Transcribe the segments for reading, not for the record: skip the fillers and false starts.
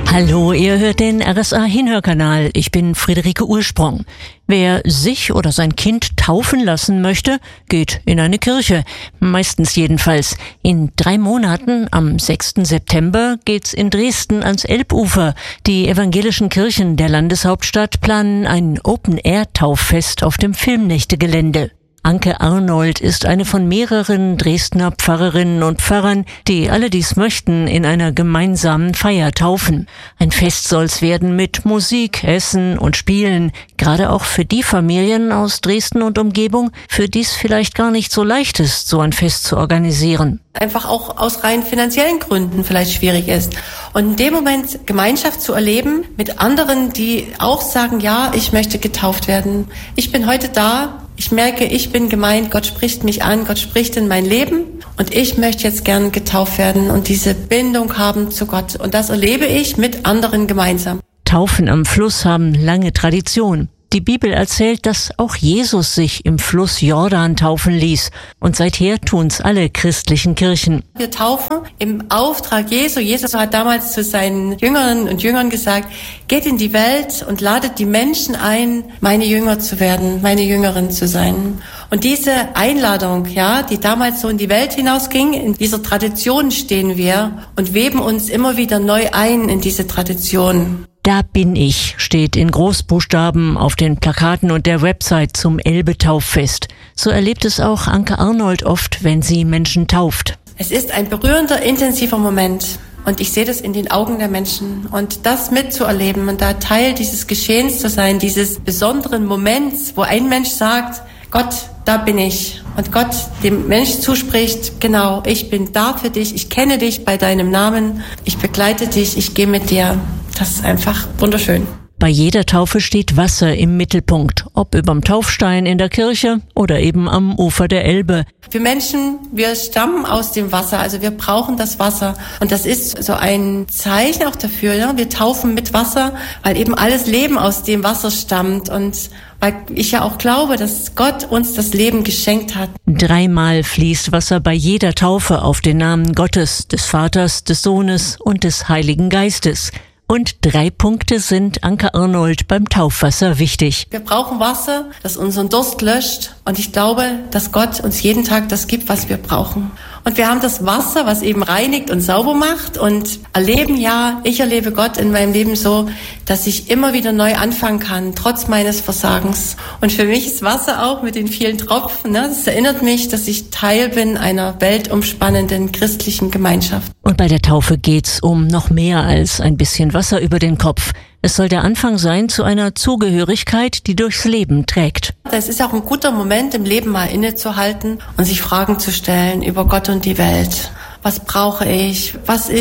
Hallo, ihr hört den RSA-Hinhörkanal. Ich bin Friederike Ursprung. Wer sich oder sein Kind taufen lassen möchte, geht in eine Kirche. Meistens jedenfalls. In 3 Monaten, am 6. September, geht's in Dresden ans Elbufer. Die evangelischen Kirchen der Landeshauptstadt planen ein Open-Air-Tauffest auf dem Filmnächte-Gelände. Anke Arnold ist eine von mehreren Dresdner Pfarrerinnen und Pfarrern, die alle dies möchten, in einer gemeinsamen Feier taufen. Ein Fest soll's werden mit Musik, Essen und Spielen, gerade auch für die Familien aus Dresden und Umgebung, für die es vielleicht gar nicht so leicht ist, so ein Fest zu organisieren. Einfach auch aus rein finanziellen Gründen vielleicht schwierig ist. Und in dem Moment Gemeinschaft zu erleben mit anderen, die auch sagen, ja, ich möchte getauft werden. Ich bin heute da. Ich merke, ich bin gemeint, Gott spricht mich an, Gott spricht in mein Leben und ich möchte jetzt gern getauft werden und diese Bindung haben zu Gott. Und das erlebe ich mit anderen gemeinsam. Taufen am Fluss haben lange Tradition. Die Bibel erzählt, dass auch Jesus sich im Fluss Jordan taufen ließ. Und seither tun's alle christlichen Kirchen. Wir taufen im Auftrag Jesu. Jesus hat damals zu seinen Jüngerinnen und Jüngern gesagt, geht in die Welt und ladet die Menschen ein, meine Jünger zu werden, meine Jüngerin zu sein. Und diese Einladung, ja, die damals so in die Welt hinausging, in dieser Tradition stehen wir und weben uns immer wieder neu ein in diese Tradition. Da bin ich, steht in Großbuchstaben auf den Plakaten und der Website zum Elbe-Tauffest. So erlebt es auch Anke Arnold oft, wenn sie Menschen tauft. Es ist ein berührender, intensiver Moment. Und ich sehe das in den Augen der Menschen. Und das mitzuerleben und da Teil dieses Geschehens zu sein, dieses besonderen Moments, wo ein Mensch sagt, Gott, da bin ich. Und Gott dem Mensch zuspricht, genau, ich bin da für dich, ich kenne dich bei deinem Namen, ich begleite dich, ich gehe mit dir. Das ist einfach wunderschön. Bei jeder Taufe steht Wasser im Mittelpunkt, ob überm Taufstein in der Kirche oder eben am Ufer der Elbe. Wir Menschen, wir stammen aus dem Wasser, also wir brauchen das Wasser. Und das ist so ein Zeichen auch dafür, ja? Wir taufen mit Wasser, weil eben alles Leben aus dem Wasser stammt und weil ich ja auch glaube, dass Gott uns das Leben geschenkt hat. 3-mal fließt Wasser bei jeder Taufe auf den Namen Gottes, des Vaters, des Sohnes und des Heiligen Geistes. Und 3 Punkte sind Anke Arnold beim Taufwasser wichtig. Wir brauchen Wasser, das unseren Durst löscht. Und ich glaube, dass Gott uns jeden Tag das gibt, was wir brauchen. Und wir haben das Wasser, was eben reinigt und sauber macht und erleben, ja, ich erlebe Gott in meinem Leben so, dass ich immer wieder neu anfangen kann, trotz meines Versagens. Und für mich ist Wasser auch mit den vielen Tropfen, ne, das erinnert mich, dass ich Teil bin einer weltumspannenden christlichen Gemeinschaft. Und bei der Taufe geht's um noch mehr als ein bisschen Wasser über den Kopf. Es soll der Anfang sein zu einer Zugehörigkeit, die durchs Leben trägt. Es ist auch ein guter Moment, im Leben mal innezuhalten und sich Fragen zu stellen über Gott und die Welt. Was brauche ich?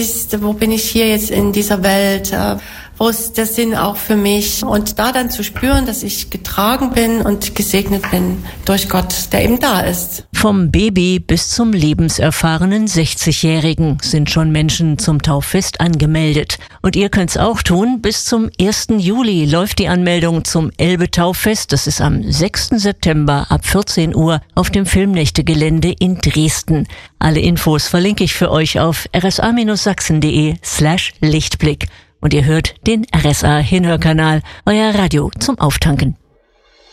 Wo bin ich hier jetzt in dieser Welt? Wo ist der Sinn auch für mich? Und da dann zu spüren, dass ich getragen bin und gesegnet bin durch Gott, der eben da ist. Vom Baby bis zum lebenserfahrenen 60-Jährigen sind schon Menschen zum Tauffest angemeldet. Und ihr könnt's auch tun. Bis zum 1. Juli läuft die Anmeldung zum Elbe-Tauffest. Das ist am 6. September ab 14 Uhr auf dem Filmnächte-Gelände in Dresden. Alle Infos verlinke ich für euch auf rsa-sachsen.de/Lichtblick. Und ihr hört den RSA-Hinhörkanal, euer Radio zum Auftanken.